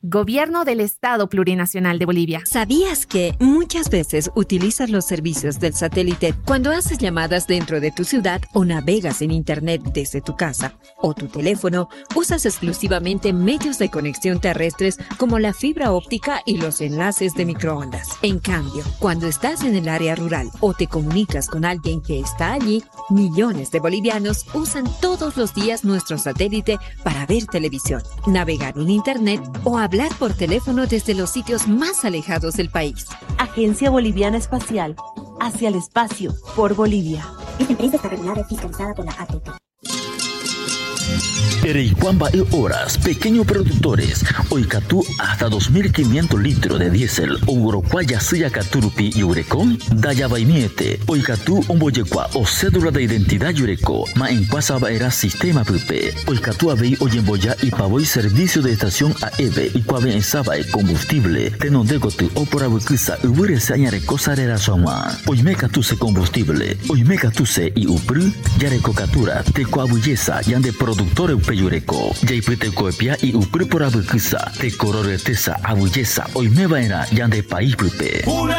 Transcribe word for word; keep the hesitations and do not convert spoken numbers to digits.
Gobierno del Estado Plurinacional de Bolivia. ¿Sabías que muchas veces utilizas los servicios del satélite cuando haces llamadas dentro de tu ciudad o navegas en internet desde tu casa o tu teléfono? Usas exclusivamente medios de conexión terrestres como la fibra óptica y los enlaces de microondas. En cambio, cuando estás en el área rural o te comunicas con alguien que está allí, millones de bolivianos usan todos los días nuestro satélite para ver televisión, navegar en internet o hablar por teléfono desde los sitios más alejados del país. Agencia Boliviana Espacial, hacia el espacio, por Bolivia. Esta empresa está regulada y fiscalizada por la A T P. Ereicuamba y Horas, pequeños productores. Oicatú hasta dos mil quinientos litros de diésel. Uruguaya Suya Caturupi y Urecón. Dayabaimiete. Oicatú Umboyecua o cédula de identidad Yureco. Ma en Cuasaba era sistema Pupe. Oicatú Abey Oyemboya y Pavoy servicio de estación A E B y Cuave en Sabae combustible. Tenondegotu o por Abucusa Ubure se añare cosarera Soma. Oimecatuse combustible. Oimecatuse y Upru. Yarecocatura. Tecoabuyesa. Yande productor Peyureco, Jaipute Coepia y Upri por Abucusa, Te Cororetesa, Abuyesa, Oimeba era Yande País Pupe.